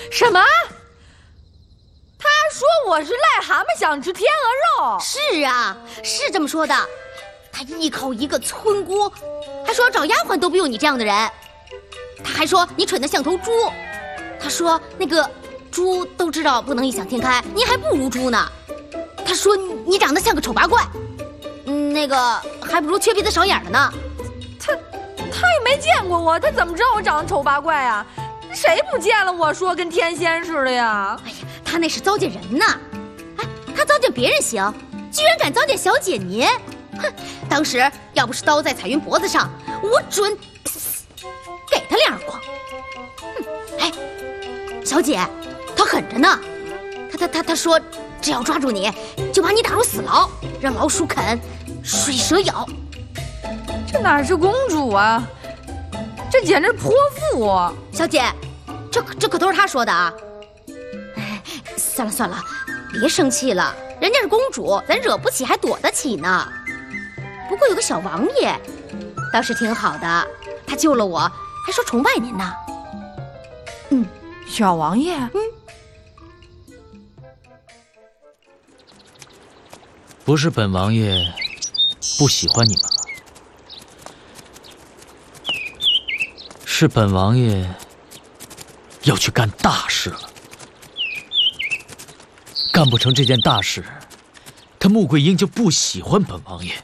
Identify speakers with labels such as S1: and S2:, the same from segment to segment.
S1: 什么？他说我是癞蛤蟆想吃天鹅肉。
S2: 是啊，是这么说的。他依靠一个村姑，还说找丫鬟都不用你这样的人。他还说你蠢得像头猪。他说那个猪都知道不能异想天开，你还不如猪呢。他说你长得像个丑八怪，那个还不如缺鼻子少眼的呢。
S1: 他也没见过我，他怎么知道我长得丑八怪啊？谁不见了我说跟天仙似的呀？
S2: 哎呀，他那是糟践人呢。哎，他糟践别人行，居然敢糟践小姐您！哼，当时要不是刀在彩云脖子上，我准给他2耳光。哼，哎，小姐，他狠着呢。他说，只要抓住你，就把你打入死牢，让老鼠啃，水蛇咬。
S1: 这哪是公主啊，这简直泼妇啊！
S2: 小姐，这可都是他说的啊。哎，算了，别生气了，人家是公主，咱惹不起还躲得起呢。不过有个小王爷，倒是挺好的，他救了我，还说崇拜您呢。
S1: 小王爷，
S3: 不是本王爷不喜欢你们了，是本王爷要去干大事了。干不成这件大事，他穆桂英就不喜欢本王爷。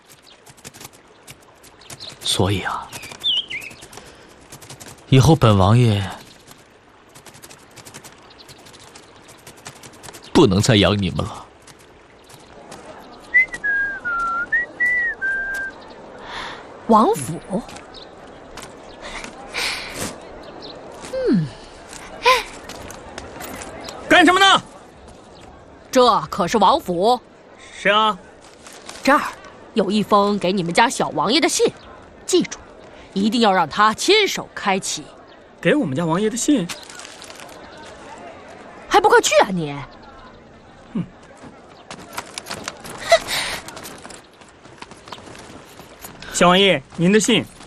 S3: 所以啊，以后本王爷不能再养你们了。
S1: 王府。
S4: 干什么呢？
S5: 这可是王府。
S4: 是啊。
S5: 这儿有一封给你们家小王爷的信，记住，一定要让他亲手开启。
S4: 给我们家王爷的信？
S5: 还不快去啊你！
S4: 小王爷，您的信。